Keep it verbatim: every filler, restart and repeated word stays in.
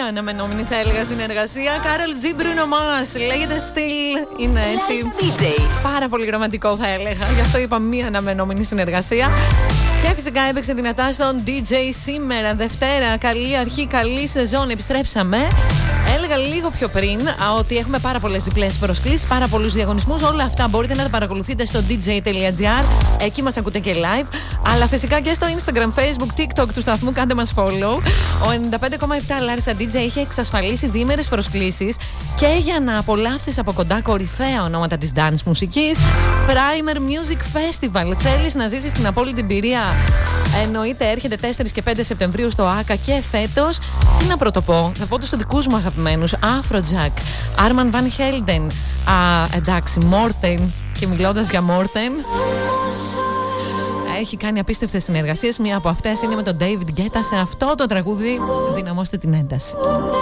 αναμενόμενη, θα έλεγα, συνεργασία. Κάρολ Τζι, Μπρούνο Μάρς, λέγεται Still. Είναι έτσι ντι τζέι. Πάρα πολύ ρομαντικό, θα έλεγα. Γι' αυτό είπα μία αναμενόμενη συνεργασία. Και φυσικά έπαιξε δυνατά στον ντι τζέι σήμερα, Δευτέρα. Καλή αρχή, καλή σεζόν. Επιστρέψαμε. Έλεγα λίγο πιο πριν ότι έχουμε πάρα πολλές διπλές προσκλήσεις, πάρα πολλούς διαγωνισμούς. Όλα αυτά μπορείτε να τα παρακολουθείτε στο ντι τζέι τελεία τζι άρ. Εκεί μας ακούτε και live. Αλλά φυσικά και στο Instagram, Facebook, TikTok του σταθμού. Κάντε μας follow. Ο ενενήντα πέντε κόμμα επτά Larsa ντι τζέι έχει εξασφαλίσει διήμερες προσκλήσεις και για να απολαύσεις από κοντά κορυφαία ονόματα της dance μουσικής. Primer Music Festival. Θέλεις να ζήσεις την απόλυτη εμπειρία? Εννοείται, έρχεται τέσσερις και πέντε Σεπτεμβρίου στο ΆΚΑ και φέτος. Τι να πρωτοπώ, θα πω τους δικούς μου αγαπημένους. Afrojack, Arman Van Helden. Α, εντάξει, Morten. Και μιλώντας για Morten, έχει κάνει απίστευτες συνεργασίες. Μία από αυτές είναι με τον David Guetta σε αυτό το τραγούδι. Δυναμώστε την ένταση.